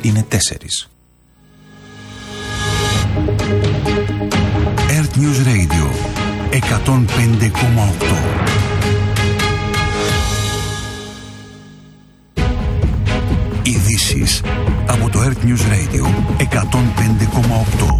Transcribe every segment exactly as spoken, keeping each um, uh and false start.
είναι τέσσερις. Earth News Radio εκατόν πέντε κόμμα οκτώ. Ειδήσεις από το Earth News Radio εκατόν πέντε κόμμα οκτώ.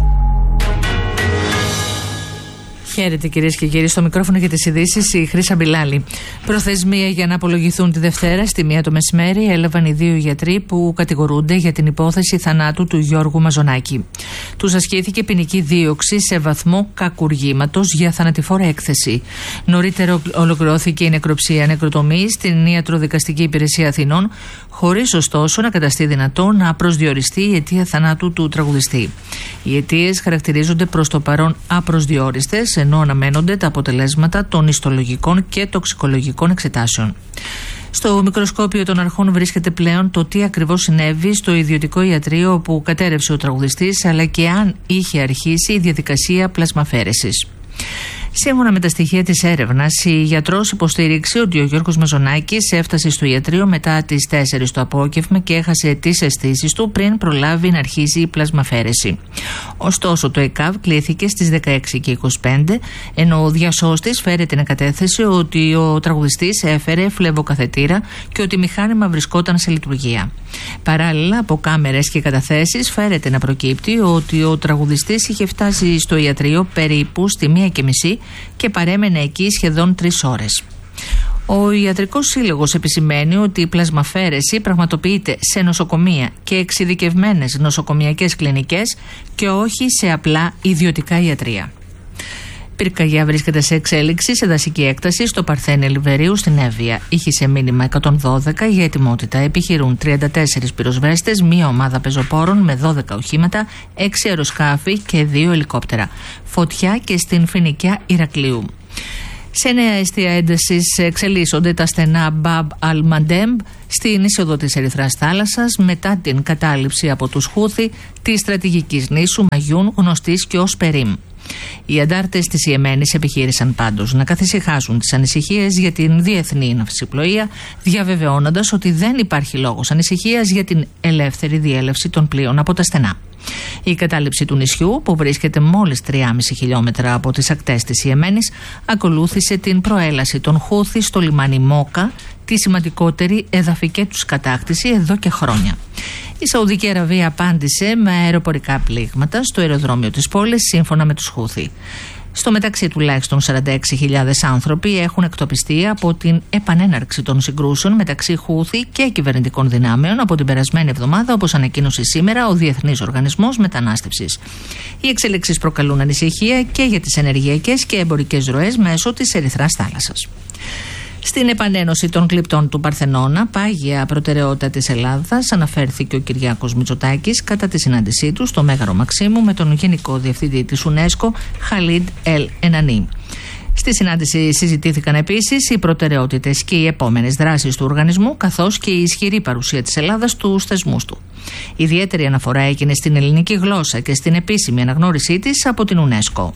Χαίρετε κυρίες και κύριοι, στο μικρόφωνο για τις ειδήσεις η Χρύσα Μπιλάλη. Προθεσμία για να απολογηθούν τη Δευτέρα στη μία το μεσημέρι έλαβαν οι δύο γιατροί που κατηγορούνται για την υπόθεση θανάτου του Γιώργου Μαζονάκη. Τους ασκήθηκε ποινική δίωξη σε βαθμό κακουργήματος για θανατηφόρα έκθεση. Νωρίτερα ολοκληρώθηκε η νεκροψία νεκροτομή στην Ιατροδικαστική Υπηρεσία Αθηνών, χωρίς ωστόσο να καταστεί δυνατό να προσδιοριστεί η αιτία θανάτου του τραγουδιστή. Οι αιτίες χαρακτηρίζονται προς το παρόν απροσδιόριστες, ενώ αναμένονται τα αποτελέσματα των ιστολογικών και τοξικολογικών εξετάσεων. Στο μικροσκόπιο των αρχών βρίσκεται πλέον το τι ακριβώς συνέβη στο ιδιωτικό ιατρείο όπου κατέρευσε ο τραγουδιστής, αλλά και αν είχε αρχίσει η διαδικασία πλασμαφέρεσης. Σύμφωνα με τα στοιχεία της έρευνας, η γιατρός υποστήριξε ότι ο Γιώργος Μαζονάκης έφτασε στο ιατρείο μετά τις τέσσερις το απόγευμα και έχασε τις αισθήσεις του πριν προλάβει να αρχίσει η πλασμαφέρεση. Ωστόσο, το ΕΚΑΒ κλήθηκε στις δεκαέξι και είκοσι πέντε, ενώ ο διασώστης φέρε την εκατέθεση ότι ο τραγουδιστής έφερε φλεβοκαθετήρα και ότι μηχάνημα βρισκόταν σε λειτουργία. Παράλληλα, από κάμερες και καταθέσεις φέρεται να προκύπτει ότι ο τραγουδιστής είχε φτάσει στο ιατρείο περίπου στη μία και μισή και παρέμενε εκεί σχεδόν τρεις ώρες. Ο Ιατρικός Σύλλογος επισημαίνει ότι η πλασμαφέρεση πραγματοποιείται σε νοσοκομεία και εξειδικευμένες νοσοκομιακές κλινικές και όχι σε απλά ιδιωτικά ιατρεία. Πυρκαγιά βρίσκεται σε εξέλιξη σε δασική έκταση στο Παρθένη Λιβερίου στην Εύβοια. Είχε σε μήνυμα εκατόν δώδεκα για ετοιμότητα. Επιχειρούν τριάντα τέσσερις πυροσβέστες, μία ομάδα πεζοπόρων με δώδεκα οχήματα, έξι αεροσκάφη και δύο ελικόπτερα. Φωτιά και στην Φοινικιά Ηρακλείου. Σε νέα αιστεία έντασης εξελίσσονται τα στενά Μπαμπ Αλ-Μαντέμπ στην είσοδο της Ερυθράς Θάλασσας μετά την κατάληψη από τους Χούθη της στρατηγικής νήσου Μαγιούν, γνωστής και ως Περίμ. Οι αντάρτες της Ιεμένης επιχείρησαν πάντως να καθησυχάσουν τις ανησυχίες για την διεθνή ναυσιπλοεία, διαβεβαιώνοντας ότι δεν υπάρχει λόγος ανησυχίας για την ελεύθερη διέλευση των πλοίων από τα στενά. Η κατάληψη του νησιού, που βρίσκεται μόλις τριακόσια χιλιόμετρα από τις ακτές της Ιεμένης, ακολούθησε την προέλαση των Χούθη στο λιμάνι Μόκα, τη σημαντικότερη εδαφική τους κατάκτηση εδώ και χρόνια. Η Σαουδική Αραβία απάντησε με αεροπορικά πλήγματα στο αεροδρόμιο της πόλης, σύμφωνα με τους Χούθη. Στο μεταξύ, τουλάχιστον σαράντα έξι χιλιάδες άνθρωποι έχουν εκτοπιστεί από την επανέναρξη των συγκρούσεων μεταξύ Χούθη και κυβερνητικών δυνάμεων από την περασμένη εβδομάδα, όπως ανακοίνωσε σήμερα ο Διεθνής Οργανισμός Μετανάστευσης. Οι εξελίξεις προκαλούν ανησυχία και για τις ενεργειακές και εμπορικές ροές μέσω της Ερυθράς Θάλασσας. Στην επανένωση των κλιπτών του Παρθενώνα, πάγια προτεραιότητα της Ελλάδας, αναφέρθηκε ο Κυριάκος Μητσοτάκης κατά τη συνάντησή του στο Μέγαρο Μαξίμου με τον Γενικό Διευθυντή της UNESCO, Χαλίντ Ελ Ενανί. Στη συνάντηση συζητήθηκαν επίσης οι προτεραιότητες και οι επόμενες δράσεις του οργανισμού, καθώς και η ισχυρή παρουσία της Ελλάδας στους θεσμούς του. Ιδιαίτερη αναφορά έγινε στην ελληνική γλώσσα και στην επίσημη αναγνώρισή της από την UNESCO.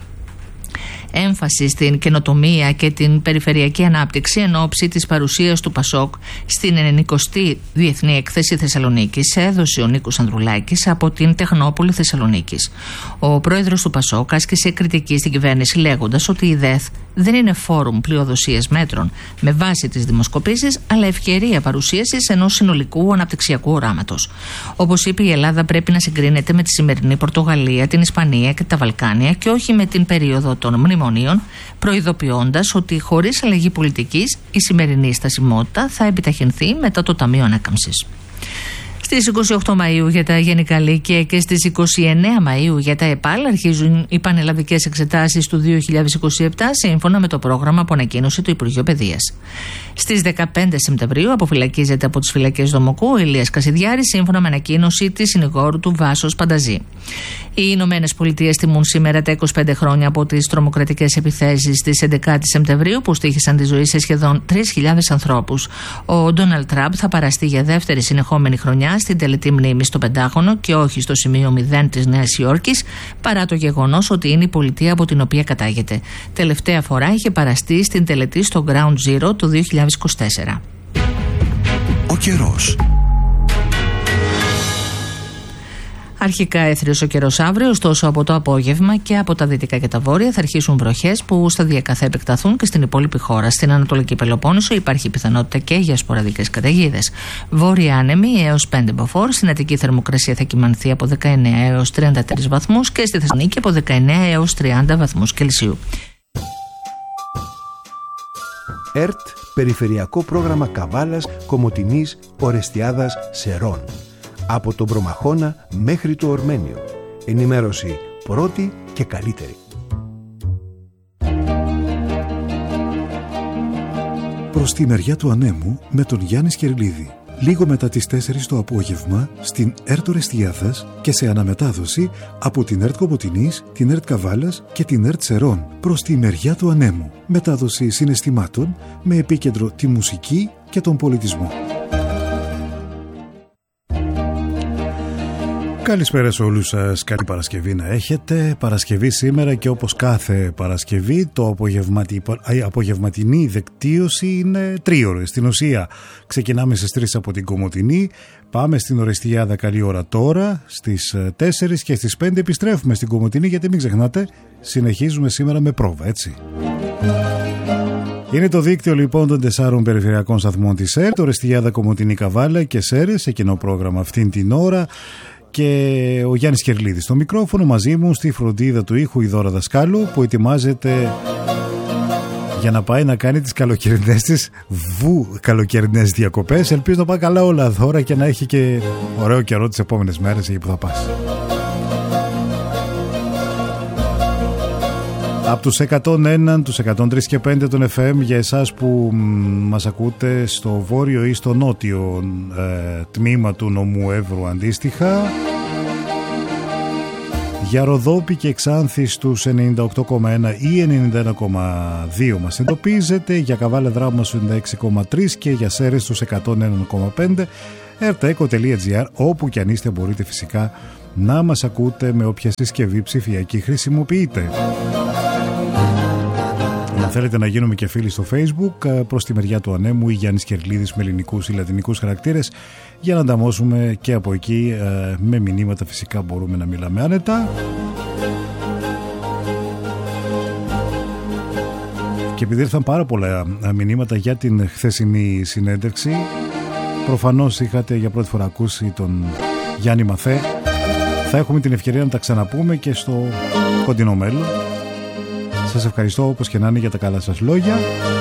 Έμφαση στην καινοτομία και την περιφερειακή ανάπτυξη εν ώψη της παρουσίας του Πασόκ στην ενενηκοστή Διεθνή Έκθεση Θεσσαλονίκης έδωσε ο Νίκος Ανδρουλάκης από την Τεχνόπολη Θεσσαλονίκης. Ο πρόεδρος του Πασόκ άσκησε κριτική στην κυβέρνηση λέγοντας ότι η ΔΕΘ δεν είναι φόρουμ πλειοδοσίας μέτρων με βάση τις δημοσκοπήσεις, αλλά ευκαιρία παρουσίασης ενός συνολικού αναπτυξιακού οράματος. Όπως είπε, η Ελλάδα πρέπει να συγκρίνεται με τη σημερινή Πορτογαλία, την Ισπανία και τα Βαλκάνια και όχι με την περίοδο των μνημονίων, προειδοποιώντας ότι χωρίς αλλαγή πολιτικής η σημερινή στασιμότητα θα επιταχυνθεί μετά το Ταμείο Ανάκαμψης. Στις είκοσι οκτώ Μαΐου για τα Γενικά Λύκεια και στις είκοσι εννέα Μαΐου για τα ΕΠΑΛ αρχίζουν οι πανελλαδικές εξετάσεις του δύο χιλιάδες είκοσι επτά σύμφωνα με το πρόγραμμα που ανακοίνωσε το Υπουργείο Παιδείας. Στις δεκαπέντε Σεπτεμβρίου αποφυλακίζεται από τις φυλακές Δομοκού ο Ηλίας Κασιδιάρης σύμφωνα με ανακοίνωση της συνηγόρου του Βάσος Πανταζή. Οι Ηνωμένες Πολιτείες τιμούν σήμερα τα είκοσι πέντε χρόνια από τις τρομοκρατικές επιθέσεις της έντεκα Σεπτεμβρίου που στοίχησαν τη ζωή σε σχεδόν τρεις χιλιάδες ανθρώπους. Ο Ντόναλντ Τραμπ θα παραστεί για δεύτερη συνεχόμενη χρονιά στην τελετή μνήμη στο Πεντάγωνο και όχι στο σημείο μηδέν της Νέας Υόρκης, παρά το γεγονός ότι είναι η πολιτεία από την οποία κατάγεται. Τελευταία φορά είχε παραστεί στην τελετή στο Ground Zero το δύο χιλιάδες είκοσι τέσσερα. Ο καιρός. Αρχικά έθριος ο καιρός αύριο, ωστόσο από το απόγευμα και από τα δυτικά και τα βόρεια θα αρχίσουν βροχές που σταδιακά θα επεκταθούν και στην υπόλοιπη χώρα. Στην Ανατολική Πελοπόννησο υπάρχει πιθανότητα και για σποραδικές καταιγίδες. Βόρεια άνεμοι έως πέντε μποφόρ, στην Αττική θερμοκρασία θα κυμανθεί από δεκαεννέα έως τριάντα τρεις βαθμούς και στη Θεσσαλονίκη από δεκαεννέα έως τριάντα βαθμούς Κελσίου. ΕΡΤ, Περιφερειακό Πρόγραμμα Καβάλας, Κομοτηνής, Ορεστιάδας, Σερών. Από τον Προμαχώνα μέχρι το Ορμένιο. Ενημέρωση πρώτη και καλύτερη. Προς τη μεριά του ανέμου με τον Γιάννη Σκερλίδη. Λίγο μετά τις τέσσερις το απόγευμα στην ΕΡΤ Ορεστιάδας και σε αναμετάδοση από την ΕΡΤ Κομοτηνής, την ΕΡΤ Καβάλας και την ΕΡΤ Σερών. Προς τη μεριά του ανέμου. Μετάδοση συναισθημάτων με επίκεντρο τη μουσική και τον πολιτισμό. Καλησπέρα σε όλους σας, καλή Παρασκευή να έχετε. Παρασκευή σήμερα και όπως κάθε Παρασκευή το απογευματι... η απογευματινή δικτύωση είναι τρίωρη. Στην ουσία ξεκινάμε στις τρεις από την Κομοτηνή, πάμε στην Ορεστιάδα καλή ώρα τώρα, στις τέσσερις και στις πέντε επιστρέφουμε στην Κομοτηνή, γιατί μην ξεχνάτε συνεχίζουμε σήμερα με πρόβα, έτσι. Είναι το δίκτυο λοιπόν των τεσσάρων περιφερειακών σταθμών της ΕΡΤ, Ορεστιάδα, Κομοτηνή, Καβάλα και Σέρες, σε κοινό πρόγραμμα αυτήν την ώρα. Και ο Γιάννης Κερλίδης στο μικρόφωνο, μαζί μου στη φροντίδα του ήχου η Δώρα Δασκάλου, που ετοιμάζεται για να πάει να κάνει τις καλοκαιρινές της βου καλοκαιρινές διακοπές. Ελπίζω να πάει καλά όλα, Δώρα, και να έχει και ωραίο καιρό τις επόμενες μέρες εκεί που θα πας. Από τους εκατόν ένα, τους εκατόν τρία και πέντε των εφ εμ για εσάς που μας ακούτε στο βόρειο ή στο νότιο ε, τμήμα του νομού Εύρου αντίστοιχα. Για Ροδόπη και Ξάνθη στους ενενήντα οκτώ κόμμα ένα ή ενενήντα ένα κόμμα δύο μας εντοπίζετε. Για Καβάλα Δράμα στους ενενήντα έξι κόμμα τρία και για Σέρες στους εκατόν ένα κόμμα πέντε. ερτέκο τελεία τζι άρ, όπου και αν είστε μπορείτε φυσικά να μας ακούτε με όποια συσκευή ψηφιακή χρησιμοποιείτε. Αν θέλετε να γίνουμε και φίλοι στο Facebook, προς τη μεριά του ανέμου ή Γιάννης Κερλίδης με ελληνικούς ή λατινικούς χαρακτήρες, για να ανταμώσουμε και από εκεί με μηνύματα, φυσικά μπορούμε να μιλάμε άνετα. Και επειδή ήρθαν πάρα πολλά μηνύματα για την χθεσινή συνέντευξη, προφανώς είχατε για πρώτη φορά ακούσει τον Γιάννη Μαθέ, θα έχουμε την ευκαιρία να τα ξαναπούμε και στο κοντινό μέλλον. Σας ευχαριστώ όπως και να είναι για τα καλά σας λόγια.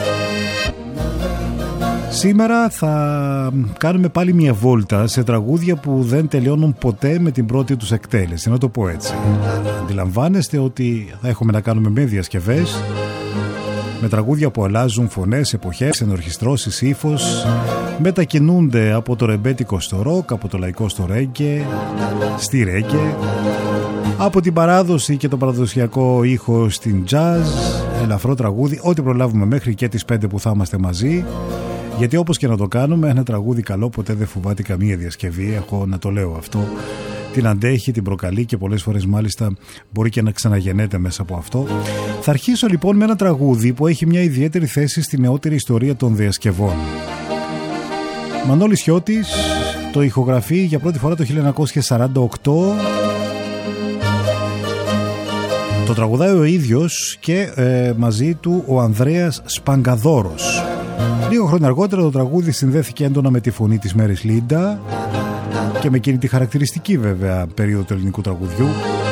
Σήμερα θα κάνουμε πάλι μια βόλτα σε τραγούδια που δεν τελειώνουν ποτέ με την πρώτη τους εκτέλεση, να το πω έτσι. Αντιλαμβάνεστε ότι θα έχουμε να κάνουμε με διασκευές, με τραγούδια που αλλάζουν φωνές, εποχές, ενορχιστρώσεις, ύφος, μετακινούνται από το ρεμπέτικο στο ροκ, από το λαϊκό στο ρέγγε, στη ρέγγε, από την παράδοση και το παραδοσιακό ήχο στην jazz, ελαφρό τραγούδι, ό,τι προλάβουμε μέχρι και τις πέντε που θα είμαστε μαζί. Γιατί όπως και να το κάνουμε, ένα τραγούδι καλό ποτέ δεν φοβάται καμία διασκευή, έχω να το λέω αυτό. Την αντέχει, την προκαλεί και πολλές φορές μάλιστα μπορεί και να ξαναγεννέται μέσα από αυτό. Θα αρχίσω λοιπόν με ένα τραγούδι που έχει μια ιδιαίτερη θέση στη νεότερη ιστορία των διασκευών. Μανώλης Χιώτης το ηχογραφεί για πρώτη φορά το χίλια εννιακόσια σαράντα οκτώ. Το τραγουδάει ο ίδιος και ε, μαζί του ο Ανδρέας Σπαγκαδόρος. Λίγο χρόνια αργότερα το τραγούδι συνδέθηκε έντονα με τη φωνή της Μέρης Λίντα και με εκείνη τη χαρακτηριστική βέβαια περίοδο του ελληνικού τραγουδιού.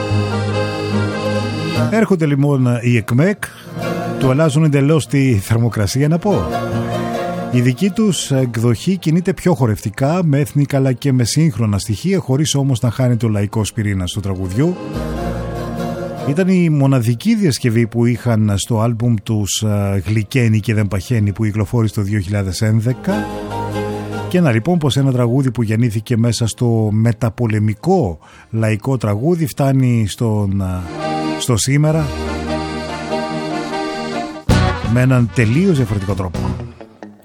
Έρχονται λοιπόν οι ΕΚΜΕΚ, του αλλάζουν εντελώς τη θερμοκρασία, να πω. Η δική τους εκδοχή κινείται πιο χορευτικά, με έθνικα αλλά και με σύγχρονα στοιχεία, χωρίς όμως να χάνει το λαϊκός πυρήνας του τραγουδιού. Ήταν η μοναδική διασκευή που είχαν στο άλμπουμ τους «Γλυκαίνει και δεν παχαίνει» που κυκλοφόρησε το δύο χιλιάδες έντεκα. Και να λοιπόν πως ένα τραγούδι που γεννήθηκε μέσα στο μεταπολεμικό λαϊκό τραγούδι φτάνει στον, στο σήμερα με έναν τελείως διαφορετικό τρόπο.